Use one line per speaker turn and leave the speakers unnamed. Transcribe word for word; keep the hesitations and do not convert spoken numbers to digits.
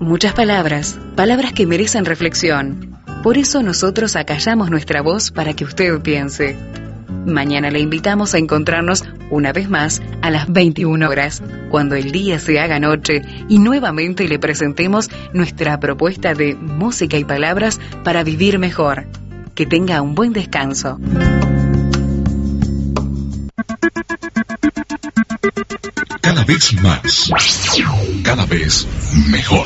Muchas palabras, palabras que merecen reflexión. Por eso nosotros acallamos nuestra voz para que usted piense. Mañana le invitamos a encontrarnos una vez más a las veintiuna horas, cuando el día se haga noche y nuevamente le presentemos nuestra propuesta de música y palabras para vivir mejor. Que tenga un buen descanso.
Cada vez más, cada vez mejor.